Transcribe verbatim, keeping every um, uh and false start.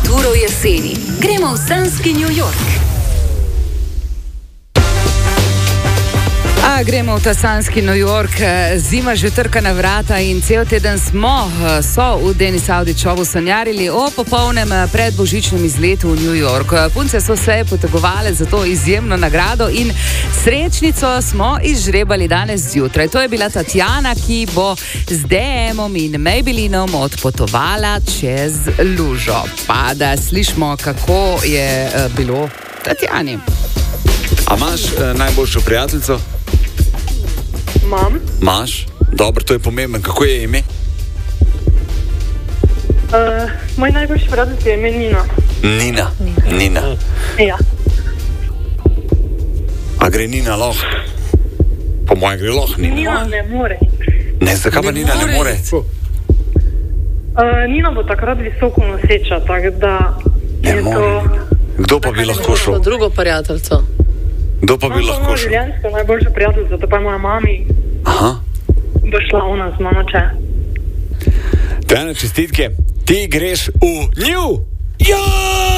kulturo jeseni. Gremo v sanjski New York. A gremo v ta sanjski New York, zima že trka na vrata in cel teden smo, so v Denis Avdićovu sanjarili o popolnem predbožičnem izletu v New York. Punce so se potegovale za to izjemno nagrado in srečnico smo izžrebali danes zjutraj. To je bila Tatjana, ki bo z D M-om in Maybellinom odpotovala čez lužo. Pa da slišmo, kako je bilo Tatjani. A imaš eh, najboljšo prijateljico? Mam. Maš? Dobro, to je pomembno. Kako je ime? Uh, moj najboljši prijatelj je ime Nina. Nina. Nina. Ja. A gre Nina lahko? Po mojem gre lahko Nina. Nina ne more. Ne, zakaj pa Nina ne more? Uh, Nina bo takrat visoko noseča, tako da Ne je more. to... Kdo pa bi lahko šel? Drugo prijateljco. Kdo pa bi No, lahko moja šel? življenjska najboljša prijateljica, to pa je moja mami. Aha. Bo šla ona z mano če. Tajana, čestitke. Ti greš v New York!